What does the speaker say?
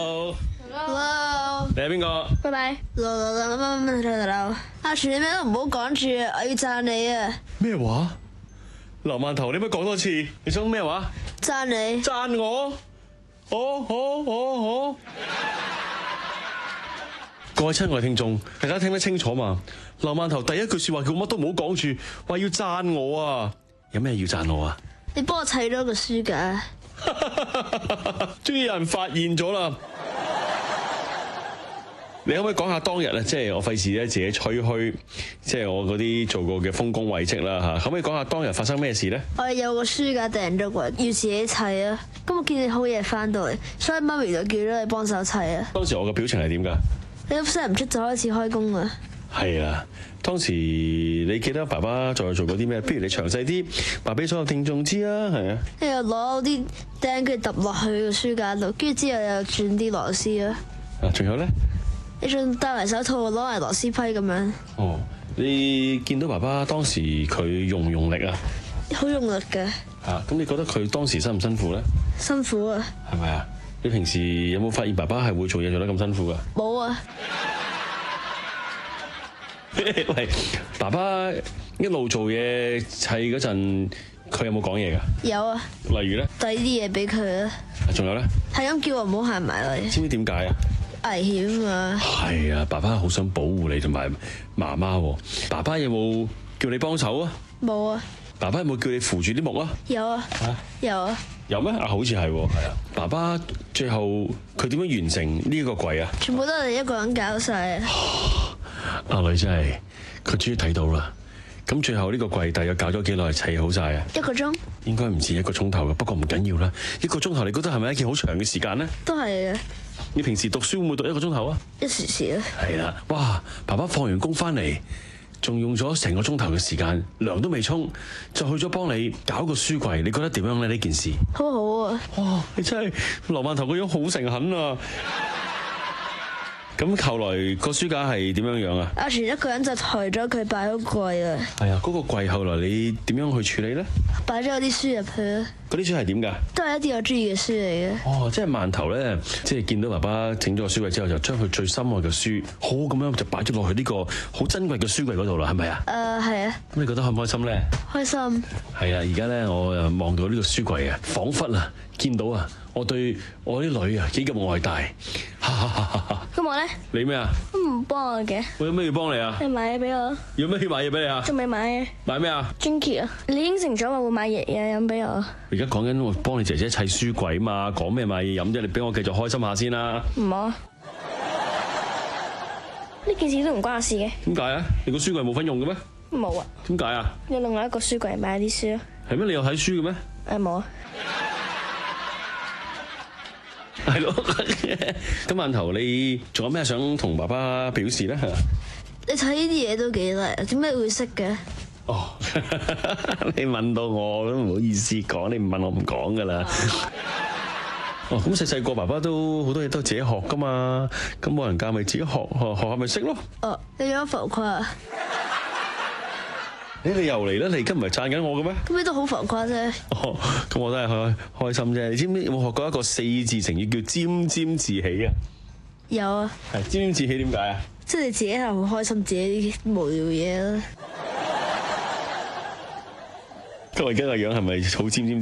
Hello， 你係邊個？ 拜拜。阿全，你咩都唔好講住，我要讚你啊！ 咩話？劉饅頭，你可唔可以講多次？你想咩話？ 讚你。 讚我？好。各位親愛聽眾，大家聽得清楚嘛？劉饅頭第一句說話叫乜都唔好講住，話要讚我啊！有咩要讚我啊？ 你幫我砌咗個書架。 終於有人發現咗啦！你可唔可以講下當日咧？即係我費事咧自己吹噓，即係我嗰啲做過嘅豐功偉績啦嚇。可唔可以講下當日發生咩事咧？ 我哋有個書架訂咗櫃，要自己砌啊！咁我見你好夜翻到嚟，所以媽咪就叫咗你幫手砌啊！ 當時我嘅表情係點㗎？ 你都聲唔出就開始開工啦。 係啊，當時你記得爸爸在做過啲咩？不如你詳細啲話俾所有聽眾知啊，係啊。 你又攞啲釘，跟住揼落去個書架度，跟住之後又轉啲螺絲啊。 仲有咧？ 你仲戴埋手套，攞埋螺絲批咁樣。 哦，你見到爸爸當時佢用唔用力啊？ 好用力嘅。 咁你覺得佢當時辛唔辛苦咧？辛苦啊。 係咪啊？你平時有冇發現爸爸係會做嘢做得咁辛苦噶？ 冇啊。 喂，爸爸一路做嘢砌嗰陣，佢有冇講嘢噶？ 有啊。 例如咧？ 遞啲嘢俾佢啊。 仲有咧？係咁叫我唔好行埋嚟。 知唔知點解啊？ 危險啊！ 係啊，爸爸好想保護你同埋媽媽。爸爸有冇叫你幫手啊？ 冇啊。 爸爸有冇叫你扶住啲木啊？ 有啊。有啊。 有咩？好似係喎。係啊。爸爸最後佢點樣完成呢個櫃啊？全部都係你一個人搞晒啊！ 阿女真係，佢終於睇到啦。咁最後呢個櫃大約搞咗幾耐砌好晒啊？1個鐘。應該唔止1個鐘頭嘅，不過唔緊要啦。1個鐘頭你覺得係咪一件好長嘅時間呢？ 都係嘅。 你平時讀書會唔會讀1個鐘頭啊？ 一時時啊。係啦，哇！爸爸放完工翻嚟，仲用咗成個鐘頭嘅時間，涼都未沖，就去咗幫你搞個書櫃。你覺得點樣咧？呢件事？ 好好啊！ 哇！你真係劉饅頭個樣好誠懇啊！咁後來個書架係點樣樣啊？ 阿全一個人就抬咗佢擺喺櫃啊。 係啊，嗰個櫃後來你點樣去處理咧？ 擺咗啲書入去啊。嗰啲書係點㗎？ 都係一啲我中意嘅書嚟嘅。 哦，即係饅頭咧，即係見到爸爸整咗個書櫃之後，就將佢最心愛嘅書，好好咁樣就擺咗落去呢個好珍貴嘅書櫃嗰度啦，係咪啊？ 係啊。咁你覺得開唔開心咧？ 開心。係啊，而家咧我又望到呢個書櫃啊，彷彿啊見到啊，我對我啲女啊幾咁愛戴。 咁我咧？ 你咩啊？ 都唔幫我嘅。 我有咩要幫你啊？ 你買嘢俾我。 有咩要買嘢俾你啊？ 仲未買嘢。買咩啊 ？Jinky啊！你應承咗話會買嘢飲俾我。 而家講緊我幫你姐姐砌書櫃嘛，講咩買嘢飲啫？你俾我繼續開心下先啦。 唔好。呢件事都唔關我事嘅。點解啊？你個書櫃冇份用嘅咩？ 冇啊。 點解啊？ 你另外一個書櫃買啲書啊。 係咩？你有睇書嘅咩？ 冇啊。 係咯，咁饅頭，你仲有咩想同爸爸表示咧？ 你睇呢啲嘢都幾叻，點解會識嘅？ 哦，你問到我都唔好意思講，你唔問我唔講噶啦。哦，咁細個爸爸都好多嘢都自己學噶嘛，咁冇人教咪自己學下咪識咯。 哦，你有浮誇。 你又嚟啦？你而家唔係讚緊我嘅咩？ 咁你都好浮誇啫。 哦，咁我都係開心啫。你知唔知有冇學過一個4字成語叫沾沾自喜啊？ 有啊。 係沾沾自喜點解啊？ 即係你自己係好開心自己啲無聊嘢啦。 咁我而家個樣係咪好沾沾？